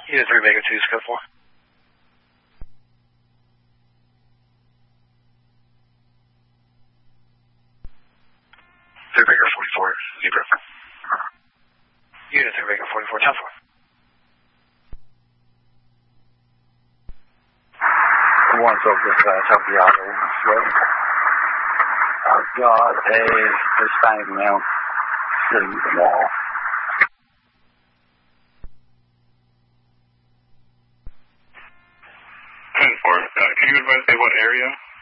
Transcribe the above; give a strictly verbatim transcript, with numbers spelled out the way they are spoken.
Unit three Vega two, scope four. three Vega forty-four, zebra. Unit three Vega forty-four, ten four. One focus, uh, top of the auto, slow. Oh God, hey, they're standing now, sitting at the wall. ten four, uh, can you advise me what area?